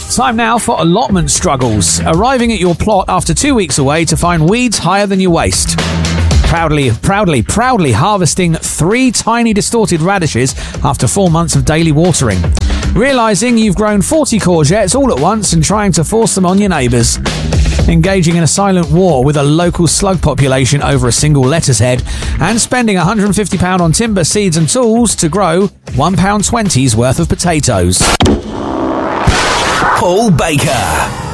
Time now for allotment struggles. Arriving at your plot after 2 weeks away to find weeds higher than your waist. Proudly harvesting 3 tiny distorted radishes after 4 months of daily watering. Realising you've grown 40 courgettes all at once and trying to force them on your neighbours. Engaging in a silent war with a local slug population over a single lettuce head, and spending £150 on timber, seeds and tools to grow £1.20's worth of potatoes. Paul Baker.